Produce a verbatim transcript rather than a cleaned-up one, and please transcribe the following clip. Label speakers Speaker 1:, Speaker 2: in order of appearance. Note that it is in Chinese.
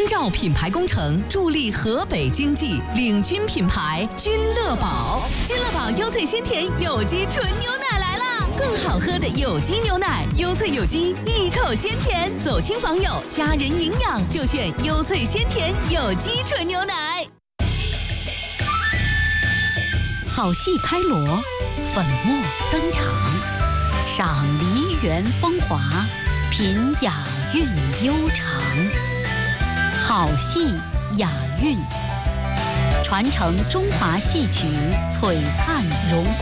Speaker 1: 关照品牌工程，助力河北经济，领军品牌君乐宝。君乐宝优萃鲜甜有机纯牛奶来啦！更好喝的有机牛奶，优萃有机，一口鲜甜，走亲访友，家人营养就选优萃鲜甜有机纯牛奶。好戏开锣，粉墨登场，赏梨园风华，品雅韵悠长。好戏雅韵，传承中华戏曲璀璨荣光。